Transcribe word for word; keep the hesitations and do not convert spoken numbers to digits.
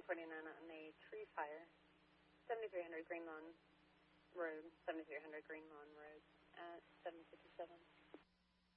reporting on, on a tree fire, seventy-three hundred Green Lawn Road, seventy-three hundred Green Lawn Road.